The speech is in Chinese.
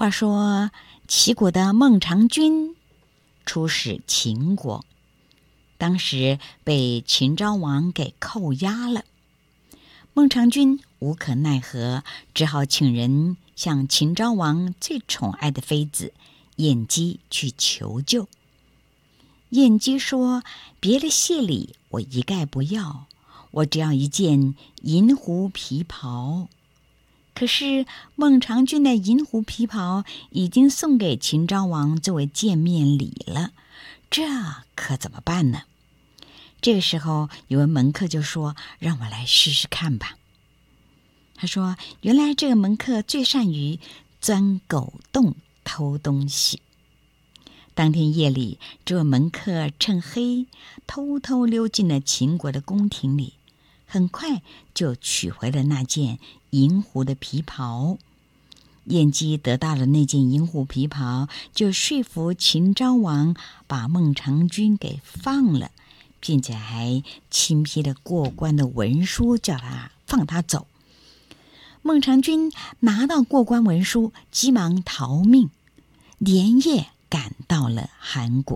话说齐国的孟尝君出使秦国，当时被秦昭王给扣押了。孟尝君无可奈何，只好请人向秦昭王最宠爱的妃子晏姬去求救。晏姬说：别的谢礼我一概不要，我只要一件银狐皮袍。可是孟尝君的银狐皮袍已经送给秦昭王作为见面礼了，这可怎么办呢？这个时候有位门客就说：让我来试试看吧。他说原来这个门客最善于钻狗洞偷东西。当天夜里，这位门客趁黑偷偷溜进了秦国的宫廷里，很快就取回了那件银狐的皮袍。晏姬得到了那件银狐皮袍，就说服秦昭王把孟尝君给放了，并且还亲批了过关的文书，叫他放他走。孟尝君拿到过关文书，急忙逃命，连夜赶到了韩国。